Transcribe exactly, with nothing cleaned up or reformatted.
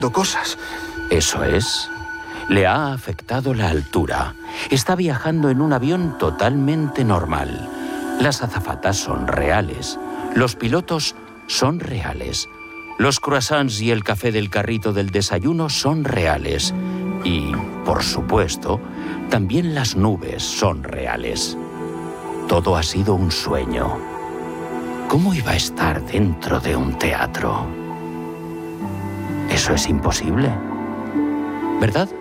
cosas. Eso es. Le ha afectado la altura. Está viajando en un avión totalmente normal. Las azafatas son reales. Los pilotos son reales. Los croissants y el café del carrito del desayuno son reales. Y, por supuesto, también las nubes son reales. Todo ha sido un sueño. ¿Cómo iba a estar dentro de un teatro? Eso es imposible, ¿verdad?